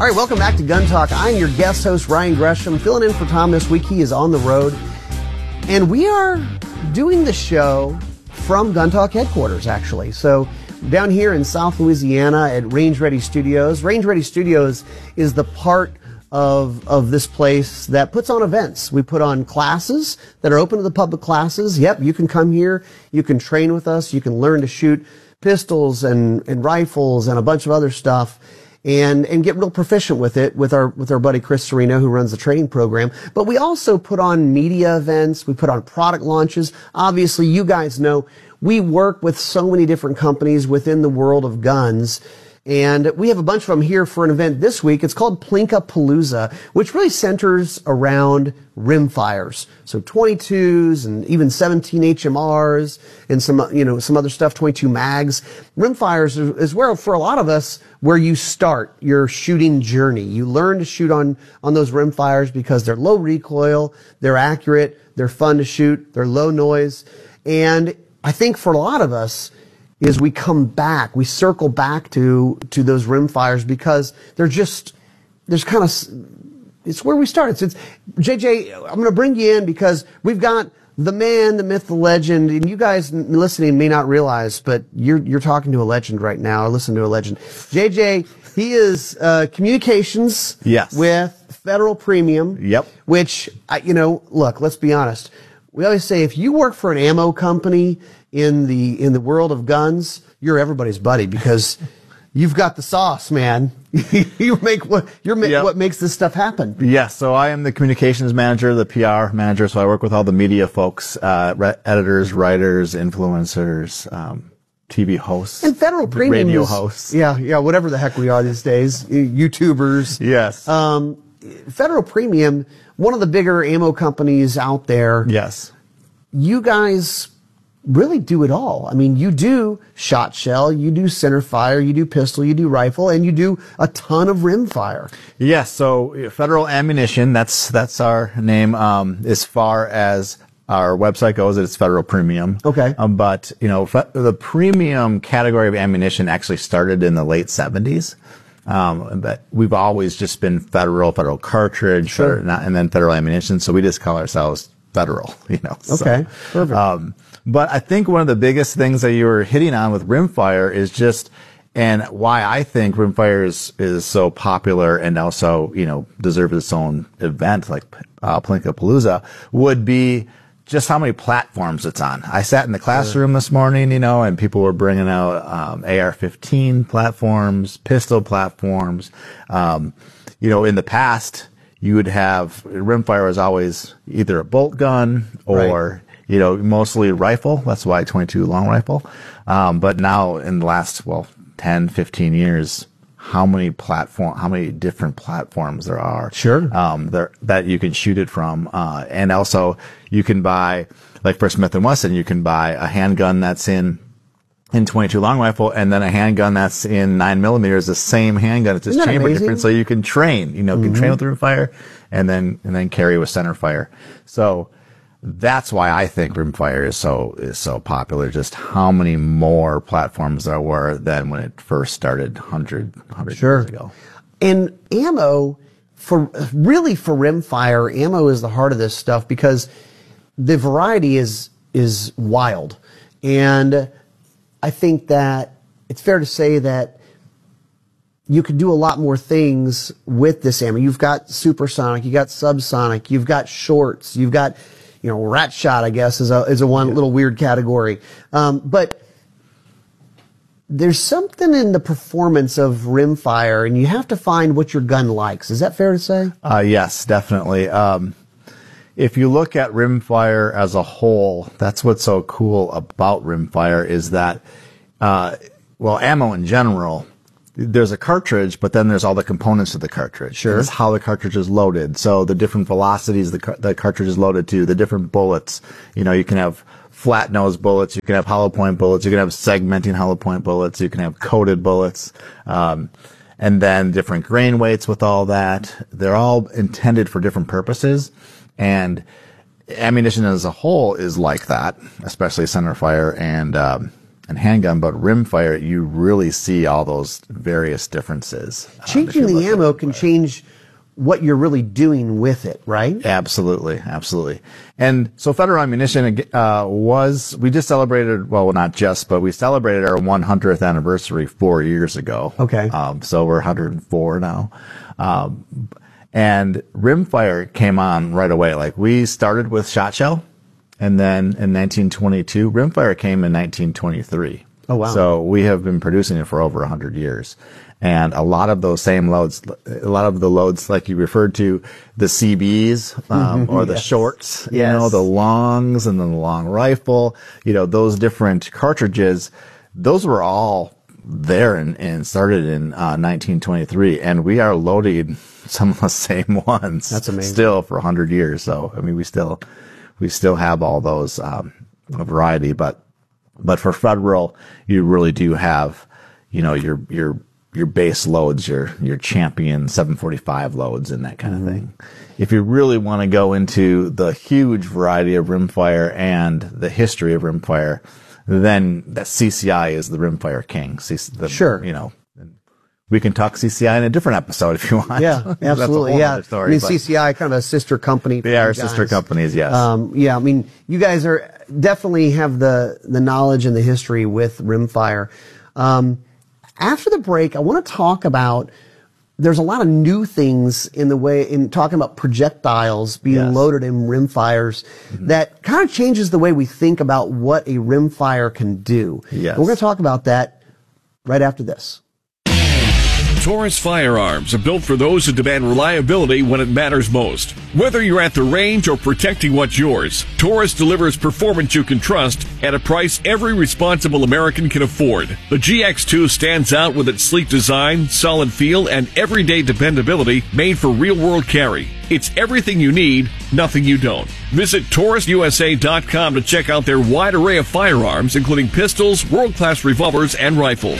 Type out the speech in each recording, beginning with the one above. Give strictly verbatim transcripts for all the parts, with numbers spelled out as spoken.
All right, welcome back to Gun Talk. I'm your guest host, Ryan Gresham, filling in for Tom this week. He is on the road. And we are doing the show from Gun Talk headquarters, actually. So down here in South Louisiana at Range Ready Studios. Range Ready Studios is the part of of this place that puts on events. We put on classes that are open to the public classes. Yep, you can come here. You can train with us. You can learn to shoot pistols and, and rifles and a bunch of other stuff. And, and get real proficient with it with our, with our buddy Chris Serino, who runs the training program. But we also put on media events. We put on product launches. Obviously, you guys know we work with so many different companies within the world of guns. And we have a bunch of them here for an event this week. It's called Plinka-Palooza, which really centers around rimfires. So twenty-twos and even seventeen H M Rs and some, you know, some other stuff, twenty-two mags. Rimfires is where, for a lot of us, where you start your shooting journey. You learn to shoot on, on those rimfires because they're low recoil, they're accurate, they're fun to shoot, they're low noise. And I think for a lot of us, is we come back, we circle back to, to those rimfires because they're just, there's kind of, it's where we start. It's, it's, J J, I'm going to bring you in because we've got the man, the myth, the legend, and you guys listening may not realize, but you're, you're talking to a legend right now, or listening to a legend. J J, he is, uh, communications. Yes. With Federal Premium. Yep. Which, you know, look, let's be honest. We always say if you work for an ammo company in the in the world of guns, you're everybody's buddy because you've got the sauce, man. you make what you're ma- yep. what makes this stuff happen. Yes, so I am the communications manager, the P R manager. So I work with all the media folks, uh, re- editors, writers, influencers, um, T V hosts, and Federal Premium radio is, hosts. Yeah, yeah, whatever the heck we are these days, YouTubers. Yes. Um, Federal Premium, one of the bigger ammo companies out there. Yes. You guys really do it all. I mean, you do shot shell, you do center fire, you do pistol, you do rifle, and you do a ton of rim fire. Yes. So Federal Ammunition, that's, that's our name. Um, as far as our website goes, it's Federal Premium. Okay. Um, but, you know, fe- the premium category of ammunition actually started in the late seventies. Um, but we've always just been Federal, Federal cartridge, sure. Federal, not, and then Federal Ammunition. So we just call ourselves Federal, you know. Okay. So, perfect. Um, but I think one of the biggest things that you were hitting on with rimfire is just, and why I think rimfire is, is so popular and also, you know, deserves its own event like, uh, Plinka-Palooza would be just how many platforms it's on. I sat in the classroom sure. this morning, you know, and people were bringing out, um, A R fifteen platforms, pistol platforms. Um, you know, in the past, you would have, rimfire was always either a bolt gun or, right. you know, mostly rifle. That's why twenty-two long rifle. Um, but now in the last, well, ten, fifteen years, how many platform, how many different platforms there are. Sure. Um, there, that you can shoot it from. Uh, and also you can buy, like for Smith and Wesson, you can buy a handgun that's in, in twenty-two long rifle and then a handgun that's in nine millimeters, the same handgun. It's just Isn't that chamber amazing? different. So you can train, you know, mm-hmm. can train with rimfire and then, and then carry with center fire. So that's why I think rimfire is so, is so popular. Just how many more platforms there were than when it first started one hundred, one hundred sure. years ago. And ammo, for really for rimfire, ammo is the heart of this stuff because the variety is, is wild. And I think that it's fair to say that you could do a lot more things with this ammo. You've got supersonic, you've got subsonic, you've got shorts, you've got, you know, rat shot, I guess, is a, is a one yeah. little weird category. Um, but there's something in the performance of rimfire, and you have to find what your gun likes. Is that fair to say? Uh, yes, definitely. Um, if you look at rimfire as a whole, that's what's so cool about rimfire is that, uh, well, ammo in general, there's a cartridge, but then there's all the components of the cartridge. Sure. It's how the cartridge is loaded. So the different velocities the, car- the cartridge is loaded to, the different bullets. You know, you can have flat nose bullets, you can have hollow point bullets, you can have segmenting hollow point bullets, you can have coated bullets, um, and then different grain weights with all that. They're all intended for different purposes. And ammunition as a whole is like that, especially center fire and, um, and handgun, but rimfire, you really see all those various differences. Changing the ammo can change what you're really doing with it, right? Absolutely, absolutely. And so Federal Ammunition uh, was, we just celebrated, well, not just, but we celebrated our one hundredth anniversary four years ago. Okay. Um, so we're one hundred four now. Um, and rimfire came on right away. Like we started with shot shell, and then in nineteen twenty-two, rimfire came in nineteen twenty-three. Oh, wow. So we have been producing it for over one hundred years. And a lot of those same loads, a lot of the loads, like you referred to, the C Bs, um, or the yes. shorts, you yes. know, the longs and then the long rifle, you know, those different cartridges, those were all there and, and started in uh, nineteen twenty-three. And we are loading some of the same ones. That's amazing. Still for one hundred years. So, I mean, we still, we still have all those, um, variety, but, but for Federal, you really do have, you know, your, your, your base loads, your, your champion seven forty-five loads and that kind of Mm-hmm. thing. If you really want to go into the huge variety of rimfire and the history of rimfire, then that C C I is the rimfire king. C- the, Sure. You know, we can talk C C I in a different episode if you want. Yeah, That's a absolutely. whole Yeah. other story, I mean, but C C I, kind of a sister company. for They are you guys. sister companies, yes. Um, yeah, I mean, you guys are definitely have the, the knowledge and the history with rimfire. Um, after the break, I want to talk about, there's a lot of new things in the way, in talking about projectiles being Yes. loaded in rimfires that kind of changes the way we think about what a rimfire can do. Yes. We're going to talk about that right after this. Taurus firearms are built for those who demand reliability when it matters most. Whether you're at the range or protecting what's yours, Taurus delivers performance you can trust at a price every responsible American can afford. The G X two stands out with its sleek design, solid feel, and everyday dependability made for real-world carry. It's everything you need, nothing you don't. Visit Taurus U S A dot com to check out their wide array of firearms, including pistols, world-class revolvers, and rifles.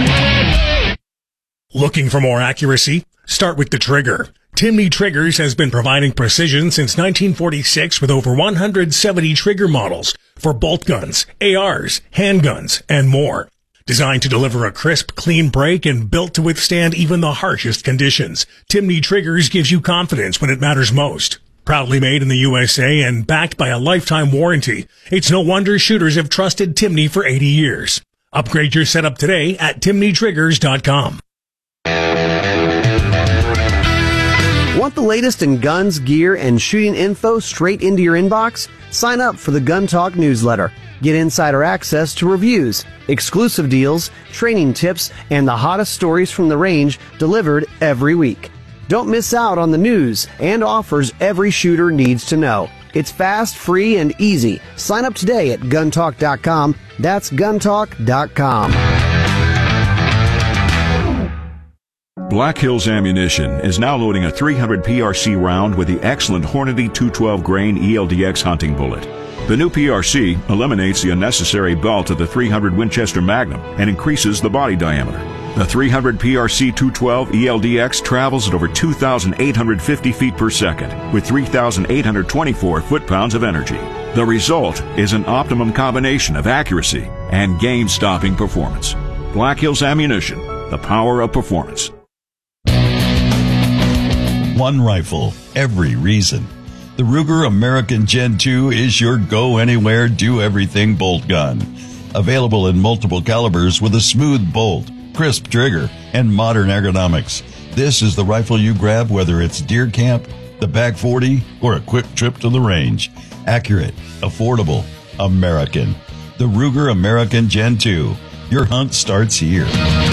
Looking for more accuracy? Start with the trigger. Timney Triggers has been providing precision since nineteen forty-six with over one hundred seventy trigger models for bolt guns, A Rs, handguns, and more. Designed to deliver a crisp, clean break and built to withstand even the harshest conditions, Timney Triggers gives you confidence when it matters most. Proudly made in the U S A and backed by a lifetime warranty, it's no wonder shooters have trusted Timney for eighty years. Upgrade your setup today at Timney Triggers dot com. Want the latest in guns, gear, and shooting info straight into your inbox? Sign up for the Gun Talk newsletter. Get insider access to reviews, exclusive deals, training tips, and the hottest stories from the range delivered every week. Don't miss out on the news and offers every shooter needs to know. It's fast, free, and easy. Sign up today at gun talk dot com. That's gun talk dot com. Black Hills Ammunition is now loading a three hundred P R C round with the excellent Hornady two twelve grain E L D X hunting bullet. The new P R C eliminates the unnecessary belt of the three hundred Winchester Magnum and increases the body diameter. The three hundred P R C two twelve E L D X travels at over two thousand eight hundred fifty feet per second with three thousand eight hundred twenty-four foot-pounds of energy. The result is an optimum combination of accuracy and game-stopping performance. Black Hills Ammunition, the power of performance. One rifle, every reason. The Ruger American Gen two is your go-anywhere, do-everything bolt gun. Available in multiple calibers with a smooth bolt, crisp trigger, and modern ergonomics. This is the rifle you grab whether it's deer camp, the back forty, or a quick trip to the range. Accurate, affordable, American. The Ruger American Gen two. Your hunt starts here.